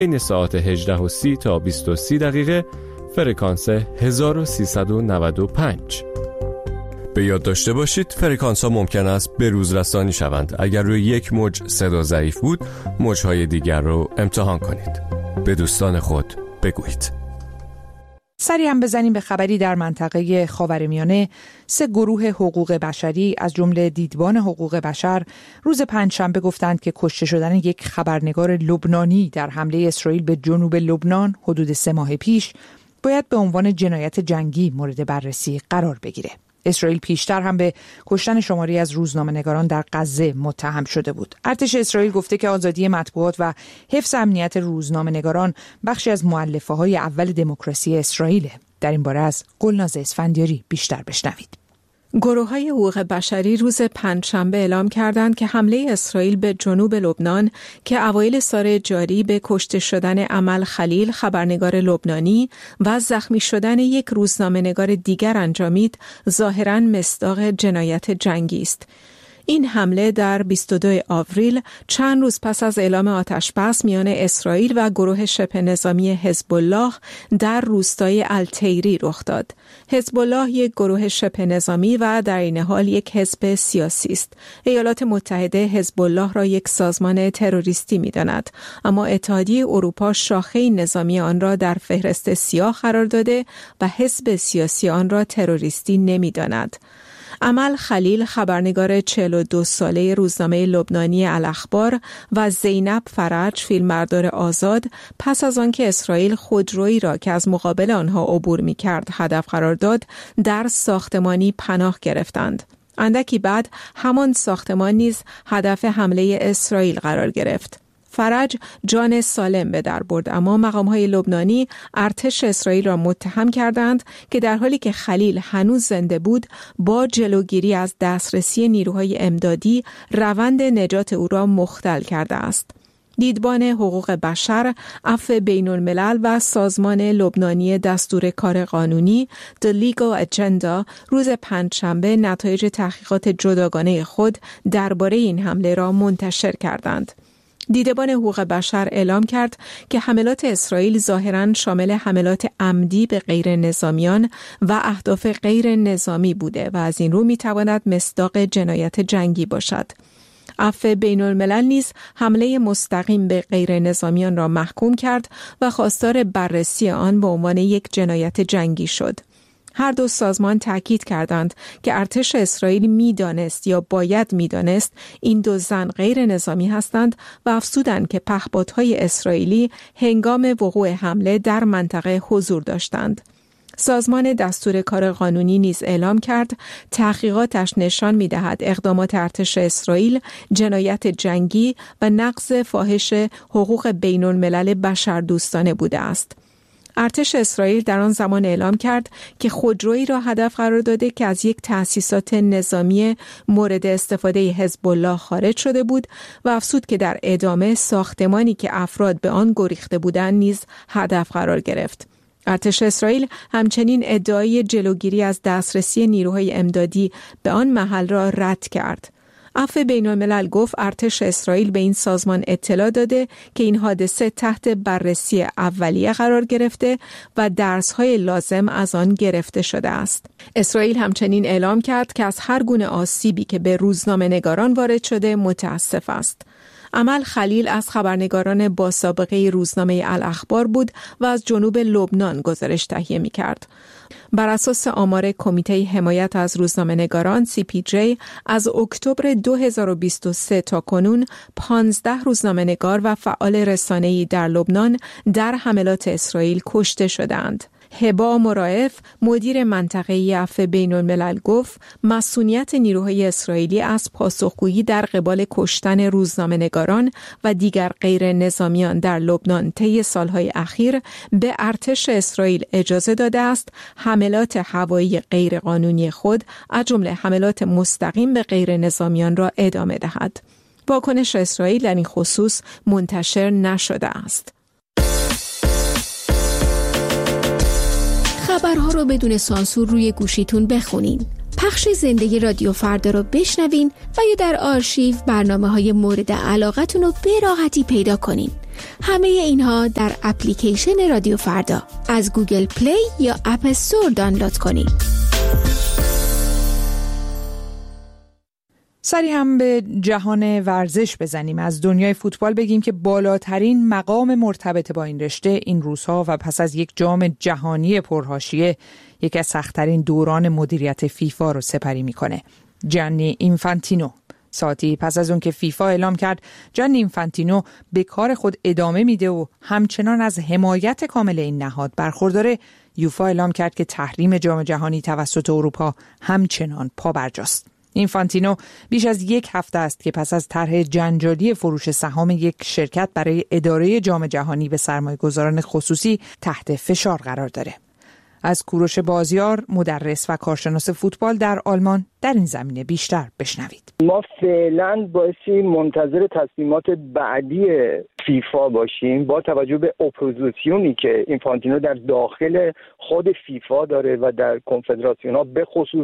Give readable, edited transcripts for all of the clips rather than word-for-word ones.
بین ساعت 18:30 تا 20:30 دقیقه فرکانس 1395. به یاد داشته باشید فرکانس ها ممکن است به روز رسانی شوند. اگر روی یک موج صدا ضعیف بود، موجهای دیگر رو امتحان کنید. به دوستان خود بگویید. سری هم بزنیم به خبری در منطقه خاورمیانه. 3 گروه حقوق بشری از جمله دیدبان حقوق بشر روز پنجشنبه گفتند که کشته شدن یک خبرنگار لبنانی در حمله اسرائیل به جنوب لبنان حدود 3 ماه پیش باید به عنوان جنایت جنگی مورد بررسی قرار بگیره. اسرائیل پیشتر هم به کشتن شماری از روزنامه‌نگاران در غزه متهم شده بود. ارتش اسرائیل گفته که آزادی مطبوعات و حفظ امنیت روزنامه‌نگاران بخشی از مؤلفه‌های اول دموکراسی اسرائیله. در این باره از گلناز اسفندیاری بیشتر بشنوید. گروه‌های حقوق بشری روز پنجشنبه اعلام کردند که حمله اسرائیل به جنوب لبنان که اوایل سال جاری به کشته شدن امل خلیل خبرنگار لبنانی و زخمی شدن یک روزنامه‌نگار دیگر انجامید، ظاهراً مصداق جنایت جنگی است. این حمله در 22 آوریل چند روز پس از اعلام آتش‌بس میان اسرائیل و گروه شبه نظامی حزب الله در روستای التیری رخ داد. حزب الله یک گروه شبه نظامی و در این حال یک حزب سیاسی است. ایالات متحده حزب الله را یک سازمان تروریستی می‌داند، اما اتحادیه اروپا شاخه نظامی آن را در فهرست سیاه قرار داده و حزب سیاسی آن را تروریستی نمی‌داند. امل خلیل خبرنگار 42 ساله روزنامه لبنانی الاخبار و زینب فرج فیلمبردار آزاد پس از آنکه اسرائیل خودرویی را که از مقابل آنها عبور می‌کرد هدف قرار داد، در ساختمانی پناه گرفتند. اندکی بعد همان ساختمان نیز هدف حمله اسرائیل قرار گرفت. فرج جان سالم به در برد، اما مقام‌های لبنانی ارتش اسرائیل را متهم کردند که در حالی که خلیل هنوز زنده بود با جلوگیری از دسترسی نیروهای امدادی روند نجات او را مختل کرده است. دیدبان حقوق بشر، عفو بین الملل و سازمان لبنانی دستور کار قانونی The Legal Agenda روز پنجشنبه نتایج تحقیقات جداگانه خود درباره این حمله را منتشر کردند. دیدبان حقوق بشر اعلام کرد که حملات اسرائیل ظاهراً شامل حملات عمدی به غیر نظامیان و اهداف غیر نظامی بوده و از این رو میتواند مصداق جنایت جنگی باشد. عفو بین الملل نیز حمله مستقیم به غیر نظامیان را محکوم کرد و خواستار بررسی آن به عنوان یک جنایت جنگی شد. هر دو سازمان تاکید کردند که ارتش اسرائیل می‌دانست یا باید می‌دانست این 2 زن غیر نظامی هستند و افزودند که پهپادهای اسرائیلی هنگام وقوع حمله در منطقه حضور داشتند. سازمان دستور کار قانونی نیز اعلام کرد تحقیقاتش نشان می‌دهد اقدامات ارتش اسرائیل جنایت جنگی و نقض فاحش حقوق بین الملل بشردوستانه بوده است. ارتش اسرائیل در آن زمان اعلام کرد که خودرویی را هدف قرار داده که از یک تأسیسات نظامی مورد استفاده حزب الله خارج شده بود و افزود که در ادامه ساختمانی که افراد به آن گریخته بودند نیز هدف قرار گرفت. ارتش اسرائیل همچنین ادعای جلوگیری از دسترسی نیروهای امدادی به آن محل را رد کرد. عفو بین الملل گفت ارتش اسرائیل به این سازمان اطلاع داده که این حادثه تحت بررسی اولیه قرار گرفته و درس‌های لازم از آن گرفته شده است. اسرائیل همچنین اعلام کرد که از هر گونه آسیبی که به روزنامه‌نگاران وارد شده متاسف است. امل خلیل از خبرنگاران با سابقه روزنامه الاخبار بود و از جنوب لبنان گزارش تهیه می‌کرد. بر اساس آمار کمیته حمایت از روزنامه‌نگاران CPJ از اکتبر 2023 تا کنون 15 روزنامه‌نگار و فعال رسانه‌ای در لبنان در حملات اسرائیل کشته شدند. هبا مرائف مدیر منطقه‌ای عفو بین الملل گفت مسئولیت نیروهای اسرائیلی از پاسخگویی در قبال کشتن روزنامه‌نگاران و دیگر غیر نظامیان در لبنان طی سالهای اخیر به ارتش اسرائیل اجازه داده است حملات هوایی غیرقانونی خود از جمله حملات مستقیم به غیر نظامیان را ادامه دهد. واکنش اسرائیل در این خصوص منتشر نشده است. خبرها رو بدون سانسور روی گوشیتون بخونین. پخش زنده رادیو فردا رو بشنوین و یا در آرشیو برنامه‌های مورد علاقتون رو به راحتی پیدا کنین. همه اینها در اپلیکیشن رادیو فردا از گوگل پلی یا اپ استور دانلود کنید. سری هم به جهان ورزش بزنیم. از دنیای فوتبال بگیم که بالاترین مقام مرتبط با این رشته این روزها و پس از یک جام جهانی پرحاشیه یکی از سخت‌ترین دوران مدیریت فیفا رو سپری میکنه. جانی اینفانتینو. ساعتی پس از اون که فیفا اعلام کرد جانی اینفانتینو به کار خود ادامه میده و همچنان از حمایت کامل این نهاد برخورداره، یوفا اعلام کرد که تحریم جام جهانی توسط اروپا همچنان پابرجاست. اینفانتینو بیش از یک هفته است که پس از طرح جنجالی فروش سهام یک شرکت برای اداره جام جهانی به سرمایه‌گذاران خصوصی تحت فشار قرار داره. از کوروش بازیار، مدرس و کارشناس فوتبال در آلمان، در این زمینه بیشتر بشنوید. ما فعلا بایستی منتظر تصمیمات بعدی فیفا باشیم با توجه به اپوزیسیونی که اینفانتینو در داخل خود فیفا داره و در کنفدراسیون ها به خصوص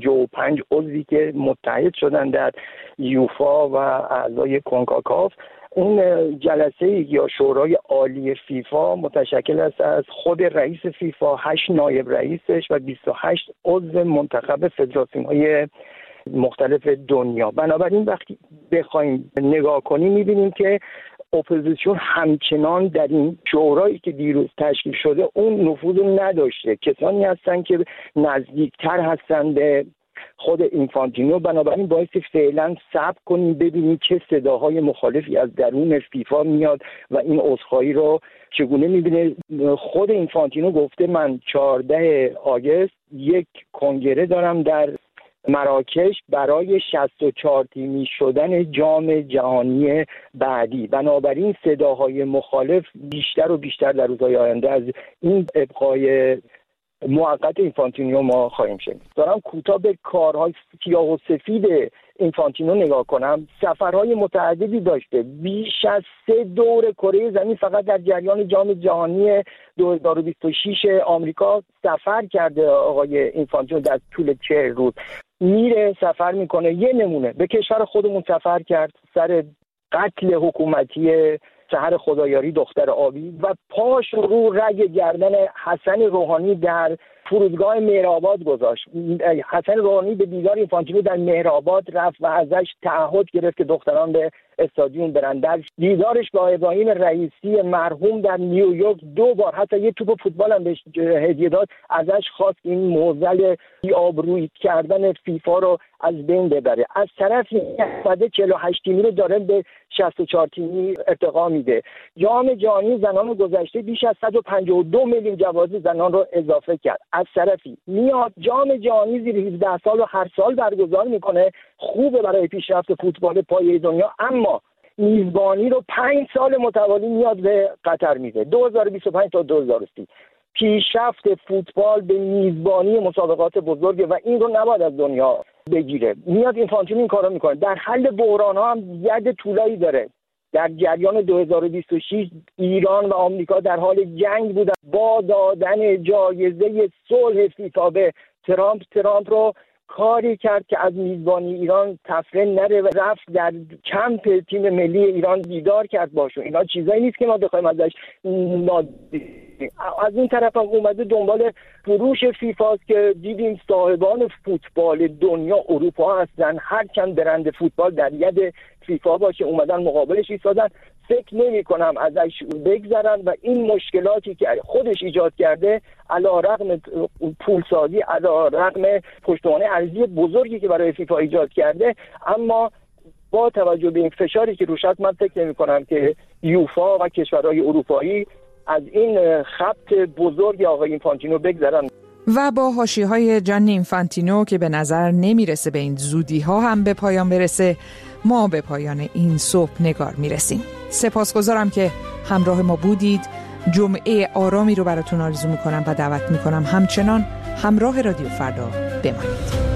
55 عضوی که متحد شدن در یوفا و اعضای کنکاکاف. این جلسه یا شورای عالی فیفا متشکل است از خود رئیس فیفا، 8 نایب رئیسش و 28 عضو منتخب فدراسیون‌های مختلف دنیا. بنابراین وقتی بخوایم نگاه کنیم می‌بینیم که اپوزیسیون همچنان در این شورایی که دیروز تشکیل شده اون نفوذ نداشته. کسانی هستن که نزدیکتر هستن به خود اینفانتینو. بنابراین باعثی فعلا صبر کنیم ببینیم چه صداهای مخالفی از درون فیفا میاد و این عذرخواهی رو چگونه میبینه. خود اینفانتینو گفته من 14 آگوست یک کنگره دارم در مراکش برای 64 تیمی شدن جام جهانی بعدی. بنابراین صداهای مخالف بیشتر و بیشتر در روزهای آینده از این ابقای موقت اینفانتینو ما خواهیم شنید. دارم کوتاه به کارهای سیاه و سفید اینفانتینو نگاه کنم. سفرهای متعددی داشته. بیش از 3 دور کره زمین فقط در جریان جام جهانی 2026 آمریکا سفر کرده آقای اینفانتینو در طول 40 روز. میره سفر میکنه. یه نمونه به کشور خودمون سفر کرد سر قتل حکومتی سحر خدایاری دختر آبی و پاش رو رگ گردن حسن روحانی در فرودگاه مهرآباد گذاشت. حسن روحانی به دیدار اینفانتینو در مهرآباد رفت و ازش تعهد گرفت که دختران به استادیوم برن. در دیدارش با ابراهیم رئیسی مرحوم در نیویورک 2 بار حتی یه توپ فوتبال هم بهش هدیه داد. ازش خواست این معضل بی‌آبرویی کردن فیفا رو از بین ببره. از طرفی 48 تیمی رو داره به 64 تیمی ارتقا میده. جام جهانی زنان گذشته بیش از 152 میلیون جواز زنان رو اضافه کرد. از طرفی میاد جام جهانی زیر 17 سال رو هر سال برگزار میکنه. خوبه برای پیشرفت فوتبال پایه دنیا، اما میزبانی رو 5 سال متوالی میاد به قطر میده، 2025 تا 2030. پیشرفت فوتبال به میزبانی مسابقات بزرگه و این رو نباید از دنیا بگیره. میاد اینفانتینو این کارو میکنه. در حل بحران ها هم ید طولایی داره. در جریان 2026 ایران و آمریکا در حال جنگ بودن با دادن جایزه صلح فیفا به ترامپ رو کاری کرد که از میزبانی ایران تفره نره و رفت در کمپ تیم ملی ایران دیدار کرد باشون. اینا چیزایی نیست که ما بخوایم ازش از این طرف هم اومده دنبال فروش فیفاست که دیدیم صاحبان فوتبال دنیا اروپا هستن. هر چند برند فوتبال در ید فیفا باشه اومدن مقابلش ایستادن. فکر نمی کنم ازش بگذرن و این مشکلاتی که خودش ایجاد کرده علیرغم پولسازی، علیرغم پشتوانه ارزی بزرگی که برای فیفا ایجاد کرده، اما با توجه به این فشاری که روش هست من فکر نمی کنم که یوفا و کشورهای اروپایی از این خط بزرگ آقای اینفانتینو بگذرن. و با حاشیه‌های جانی اینفانتینو که به نظر نمیرسه به این زودی‌ها هم به پایان برسه، ما به پایان این صبح نگار میرسیم. سپاسگزارم که همراه ما بودید. جمعه آرامی رو براتون آرزو میکنم و دعوت میکنم همچنان همراه رادیو فردا بمانید.